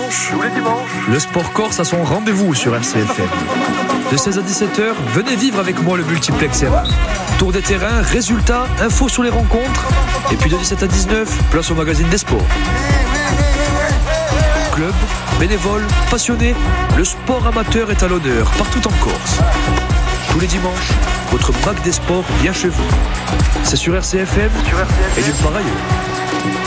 dimanches, le sport corse a son rendez-vous sur RCFM. De 16 à 17h, venez vivre avec moi le multiplex R1. Tour des terrains, résultats, infos sur les rencontres. Et puis de 17 à 19, place au magazine des sports. Club, bénévoles, passionnés, le sport amateur est à l'honneur partout en Corse. Tous les dimanches, votre bac des sports vient chez vous. C'est sur RCFM et nulle part ailleurs.